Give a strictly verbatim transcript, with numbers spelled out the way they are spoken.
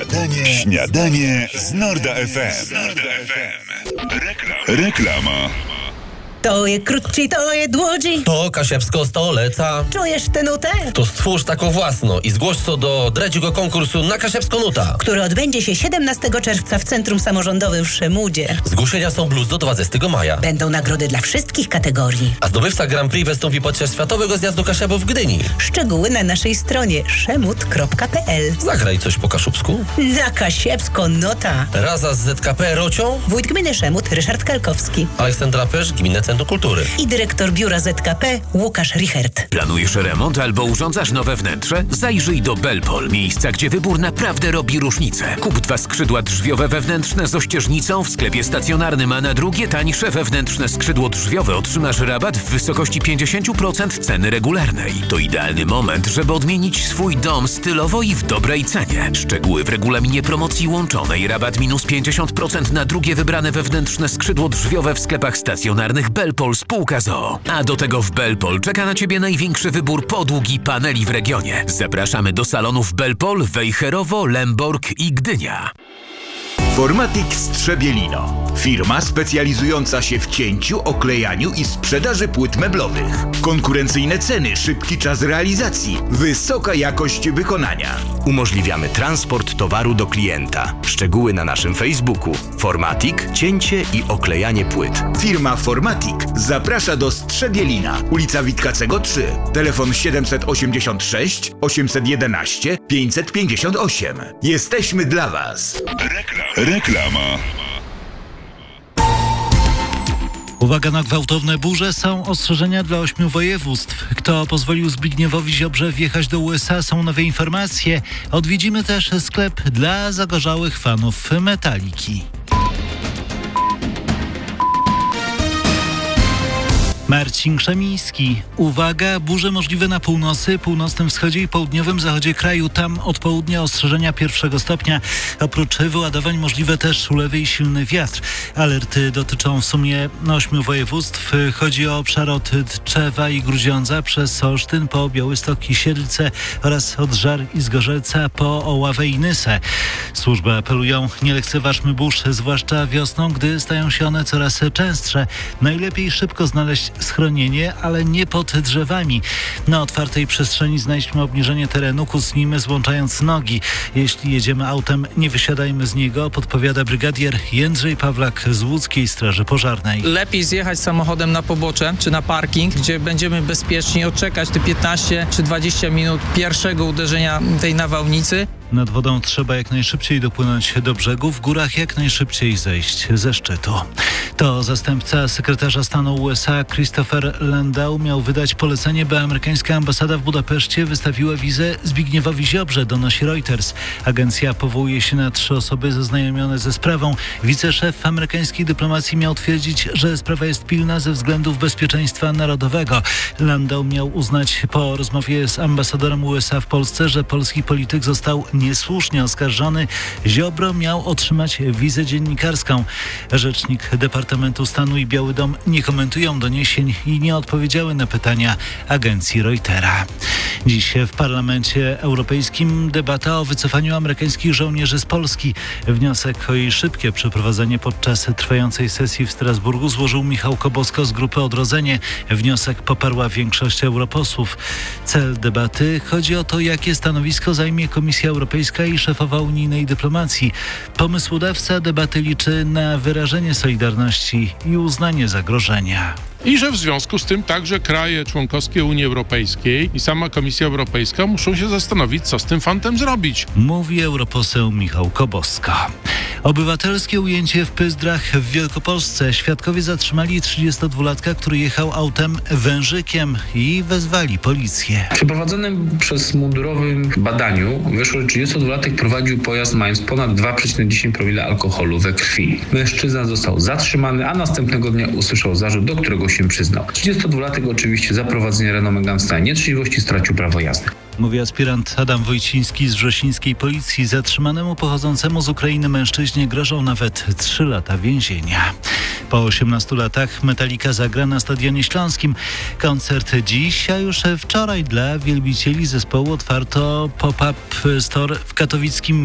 Śniadanie, śniadanie z Norda F M. Reklam. Reklama. To je krótci, to je dłodzi. To Kasiepsko stoleca. Czujesz tę nutę? To stwórz taką własną i zgłoś co do dredziego konkursu na Kasiepsko Nuta, który odbędzie się siedemnastego czerwca w Centrum Samorządowym w Szemudzie. Zgłoszenia są plus do dwudziestego maja. Będą nagrody dla wszystkich kategorii. A zdobywca Grand Prix wystąpi podczas Światowego Zjazdu Kasiapów w Gdyni. Szczegóły na naszej stronie szemud kropka p l. Zagraj coś po kaszubsku. Na Kasiepsko Nota. Raza z Z K P Rocią. Wójt Gminy Szemud Ryszard Kalkowski. Aleksandra Pesz, Gminne Centrum Kultury. I dyrektor Biura Z K P Łukasz Richert. Planujesz remont albo urządzasz nowe wnętrze? Zajrzyj do Belpol, miejsca, gdzie wybór naprawdę robi różnicę. Kup dwa skrzydła drzwiowe wewnętrzne z ościeżnicą w sklepie stacjonarnym, a na drugie tańsze wewnętrzne skrzydło drzwiowe otrzymasz rabat w wysokości pięćdziesiąt procent ceny regularnej. To idealny moment, żeby odmienić swój dom stylowo i w dobrej cenie. Szczegóły w regulaminie promocji łączonej. Rabat minus pięćdziesiąt procent na drugie wybrane wewnętrzne skrzydło drzwiowe w sklepach stacjonarnych Belpol spółka z o o. A do tego w Belpol czeka na Ciebie największy wybór podłóg i paneli w regionie. Zapraszamy do salonów Belpol, Wejherowo, Lemborg i Gdynia. Formatic Strzebielino. Firma specjalizująca się w cięciu, oklejaniu i sprzedaży płyt meblowych. Konkurencyjne ceny, szybki czas realizacji, wysoka jakość wykonania. Umożliwiamy transport towaru do klienta. Szczegóły na naszym Facebooku. Formatic, cięcie i oklejanie płyt. Firma Formatic zaprasza do Strzebielina, ulica Witkacego trzy. Telefon siedemset osiemdziesiąt sześć osiemset jedenaście pięćset pięćdziesiąt osiem. Jesteśmy dla Was. Reklam. Reklama. Uwaga na gwałtowne burze, są ostrzeżenia dla ośmiu województw. Kto pozwolił Zbigniewowi Ziobrze wjechać do U S A, są nowe informacje. Odwiedzimy też sklep dla zagorzałych fanów Metaliki. Marcin Krzemiński. Uwaga, burze możliwe na północy, północnym wschodzie i południowym zachodzie kraju. Tam od południa ostrzeżenia pierwszego stopnia. Oprócz wyładowań możliwe też ulewy i silny wiatr. Alerty dotyczą w sumie ośmiu województw. Chodzi o obszar od Tczewa i Grudziądza przez Olsztyn po Białystok i Siedlce oraz od Żar i Zgorzelca po Oławę i Nysę. Służby apelują, nie lekceważmy burz, zwłaszcza wiosną, gdy stają się one coraz częstsze. Najlepiej szybko znaleźć schronienie, ale nie pod drzewami. Na otwartej przestrzeni znajdźmy obniżenie terenu, kucnijmy złączając nogi. Jeśli jedziemy autem, nie wysiadajmy z niego, podpowiada brygadier Jędrzej Pawlak z Łódzkiej Straży Pożarnej. Lepiej zjechać samochodem na pobocze czy na parking, gdzie będziemy bezpiecznie odczekać te piętnaście czy dwadzieścia minut pierwszego uderzenia tej nawałnicy. Nad wodą trzeba jak najszybciej dopłynąć do brzegu, w górach jak najszybciej zejść ze szczytu. To zastępca sekretarza stanu U S A Christopher Landau miał wydać polecenie, by amerykańska ambasada w Budapeszcie wystawiła wizę Zbigniewowi Ziobrze, donosi Reuters. Agencja powołuje się na trzy osoby zaznajomione ze sprawą. Wiceszef amerykańskiej dyplomacji miał twierdzić, że sprawa jest pilna ze względów bezpieczeństwa narodowego. Landau miał uznać po rozmowie z ambasadorem U S A w Polsce, że polski polityk został niesłusznie oskarżony. Ziobro miał otrzymać wizę dziennikarską. Rzecznik Departamentu Stanu i Biały Dom nie komentują doniesień i nie odpowiedziały na pytania agencji Reutera. Dziś w Parlamencie Europejskim debata o wycofaniu amerykańskich żołnierzy z Polski. Wniosek o jej szybkie przeprowadzenie podczas trwającej sesji w Strasburgu złożył Michał Kobosko z Grupy Odrodzenie. Wniosek poparła większość europosłów. Cel debaty chodzi o to, jakie stanowisko zajmie Komisja Europejska i szefowa unijnej dyplomacji. Pomysłodawca debaty liczy na wyrażenie solidarności i uznanie zagrożenia. I że w związku z tym także kraje członkowskie Unii Europejskiej i sama Komisja Europejska muszą się zastanowić, co z tym fantem zrobić. Mówi europoseł Michał Koboska. Obywatelskie ujęcie w Pyzdrach w Wielkopolsce. Świadkowie zatrzymali trzydziestodwulatka, który jechał autem Wężykiem i wezwali policję. W przeprowadzonym przez mundurowym badaniu wyszło, że trzydziestodwulatek prowadził pojazd mając ponad dwa przecinek dziesięć promila alkoholu we krwi. Mężczyzna został zatrzymany, a następnego dnia usłyszał zarzut, do którego się przyznał. trzydziestodwulatek oczywiście za prowadzenie Renault Megane w stanie nietrzeźwości stracił prawo jazdy. Mówi aspirant Adam Wojciński z wrzesińskiej policji. Zatrzymanemu pochodzącemu z Ukrainy mężczyźnie grożą nawet trzy lata więzienia. Po osiemnastu latach Metalika zagra na Stadionie Śląskim. Koncert dziś, a już wczoraj dla wielbicieli zespołu otwarto pop-up store w katowickim